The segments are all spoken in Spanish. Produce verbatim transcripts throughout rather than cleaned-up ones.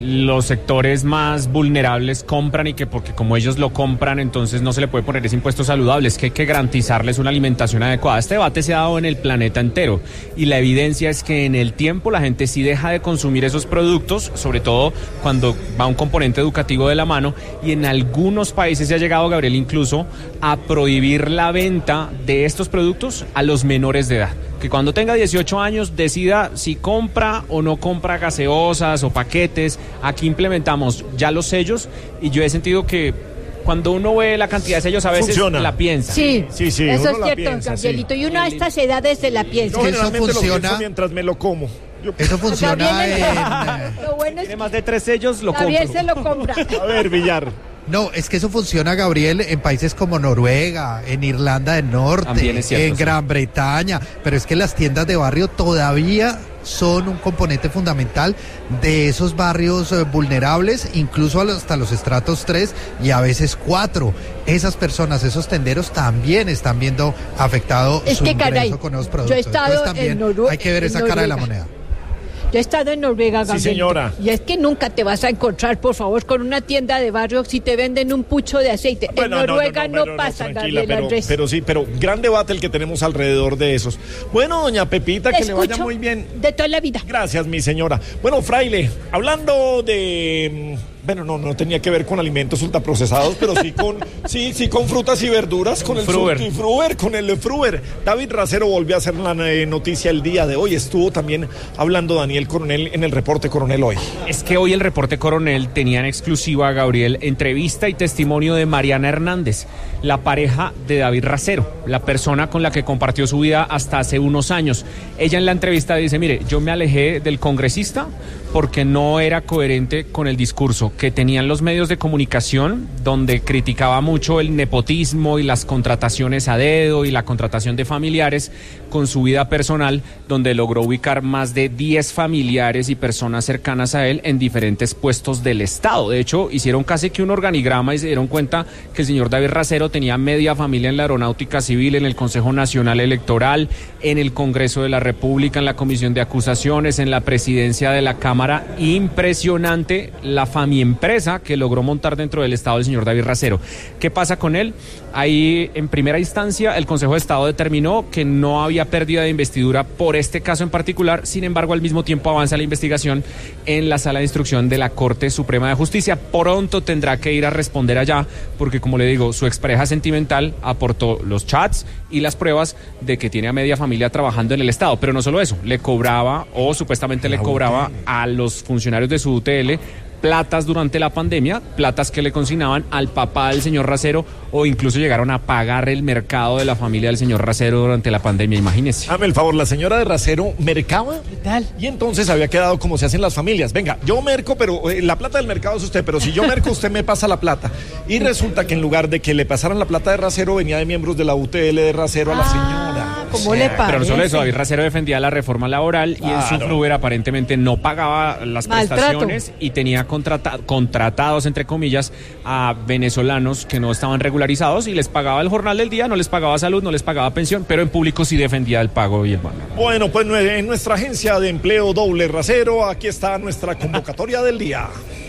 los sectores más vulnerables compran y que porque como ellos lo compran, entonces no se le puede poner ese impuesto saludable, es que hay que garantizarles una alimentación adecuada. Este debate se ha dado en el planeta entero y la evidencia es que en el tiempo la gente sí deja de consumir esos productos, sobre todo cuando va un componente educativo de la mano, y en algunos países se ha llegado, Gabriel, incluso a prohibir la venta de estos productos a los menores de edad. Que cuando tenga dieciocho años decida si compra o no compra gaseosas o paquetes. Aquí implementamos ya los sellos y yo he sentido que cuando uno ve la cantidad de sellos a veces funciona. La piensa. Sí, sí, sí, eso uno es la cierto, piensa, Gabrielito. sí. Y uno a estas edades se la piensa. Yo Eso generalmente funciona. lo pienso mientras me lo como. Yo... Eso funciona Gabriel, en... lo bueno es Tiene más de tres sellos, lo Gabriel compro. se lo compra. A ver, Villar. No, es que eso funciona, Gabriel, en países como Noruega, en Irlanda del Norte, También es cierto, en sí. Gran Bretaña, pero es que las tiendas de barrio todavía son un componente fundamental de esos barrios eh, vulnerables, incluso hasta los estratos tres y a veces cuatro. Esas personas, esos tenderos también están viendo afectado Es su que, ingreso caray, con esos yo productos. he estado Entonces también en Noru- hay que ver en esa cara de la Noruega. moneda. Yo he estado en Noruega, Gabriel. Sí, señora. Y es que nunca te vas a encontrar, por favor, con una tienda de barrio si te venden un pucho de aceite. Bueno, en Noruega no, pero pasa, tranquila, Gabriel pero, Andrés. pero sí, pero gran debate el que tenemos alrededor de esos. Bueno, doña Pepita, que le vaya Escucho muy bien. de toda la vida. Gracias, mi señora. Bueno, Fraile, hablando de... Bueno, no, no tenía que ver con alimentos ultraprocesados, pero sí con, sí, sí con frutas y verduras, con el Fruver. Fruver, con el Fruver. David Racero volvió a hacer la eh, noticia el día de hoy. Estuvo también hablando Daniel Coronel en el reporte Coronel hoy. Es que hoy el reporte Coronel tenía en exclusiva, Gabriel, entrevista y testimonio de Mariana Hernández, la pareja de David Racero, la persona con la que compartió su vida hasta hace unos años. Ella en la entrevista dice, mire, yo me alejé del congresista porque no era coherente con el discurso que tenían los medios de comunicación, donde criticaba mucho el nepotismo y las contrataciones a dedo y la contratación de familiares, con su vida personal, donde logró ubicar más de diez familiares y personas cercanas a él en diferentes puestos del Estado. De hecho, hicieron casi que un organigrama y se dieron cuenta que el señor David Racero tenía media familia en la Aeronáutica Civil, en el Consejo Nacional Electoral, en el Congreso de la República, en la Comisión de Acusaciones, en la presidencia de la Cámara. Impresionante la famiempresa que logró montar dentro del Estado el señor David Racero. ¿Qué pasa con él? Ahí, en primera instancia, el Consejo de Estado determinó que no había pérdida de investidura por este caso en particular. Sin embargo, al mismo tiempo avanza la investigación en la Sala de Instrucción de la Corte Suprema de Justicia. Pronto tendrá que ir a responder allá, porque, como le digo, su expareja sentimental aportó los chats y las pruebas de que tiene a media familia trabajando en el Estado. Pero no solo eso, le cobraba, o supuestamente le cobraba a los funcionarios de su U T L platas durante la pandemia, platas que le consignaban al papá del señor Racero, o incluso llegaron a pagar el mercado de la familia del señor Racero durante la pandemia, imagínese. Dame el favor, la señora de Racero mercaba. ¿Qué tal? Y entonces había quedado como se hacen las familias. Venga, yo merco, pero eh, la plata del mercado es usted, pero si yo merco, usted me pasa la plata. Y resulta que en lugar de que le pasaran la plata de Racero, venía de miembros de la U T L de Racero a la señora. ¿Cómo le parece? Pero no solo eso, David Racero defendía la reforma laboral y en su Claro. Fruver aparentemente no pagaba las Maltrato. prestaciones y tenía contrata- contratados, entre comillas, a venezolanos que no estaban regularizados y les pagaba el jornal del día, no les pagaba salud, no les pagaba pensión, pero en público sí defendía el pago y el bono. Bueno, pues nue- en nuestra agencia de empleo Doble Racero, aquí está nuestra convocatoria del día.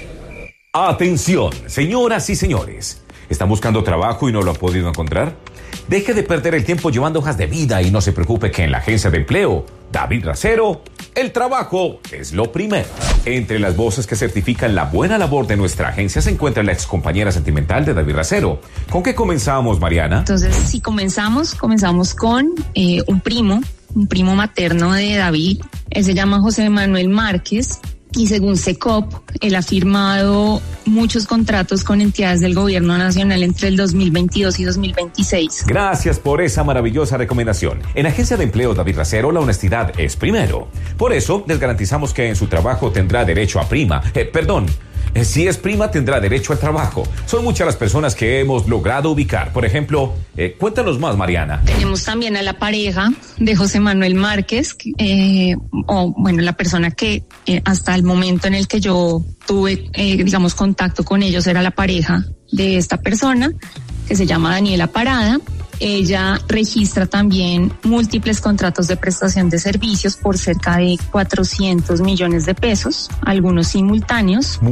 Atención, señoras y señores. ¿Están buscando trabajo y no lo han podido encontrar? Deje de perder el tiempo llevando hojas de vida y no se preocupe que en la agencia de empleo David Racero, el trabajo es lo primero. Entre las voces que certifican la buena labor de nuestra agencia se encuentra la excompañera sentimental de David Racero. ¿Con qué comenzamos, Mariana? Entonces, si comenzamos, comenzamos con eh, un primo, un primo materno de David. Él se llama José Manuel Márquez. Y según SECOP, él ha firmado muchos contratos con entidades del gobierno nacional entre el dos mil veintidós y dos mil veintiséis. Gracias por esa maravillosa recomendación. En Agencia de Empleo David Racero, la honestidad es primero. Por eso, les garantizamos que en su trabajo tendrá derecho a prima. Eh, perdón. Eh, Si es prima, tendrá derecho al trabajo. Son muchas las personas que hemos logrado ubicar. Por ejemplo, eh, cuéntanos más, Mariana. Tenemos también a la pareja de José Manuel Márquez, eh, o bueno, la persona que eh, hasta el momento en el que yo tuve, eh, digamos, contacto con ellos era la pareja de esta persona, que se llama Daniela Parada. Ella registra también múltiples contratos de prestación de servicios por cerca de cuatrocientos millones de pesos, algunos simultáneos.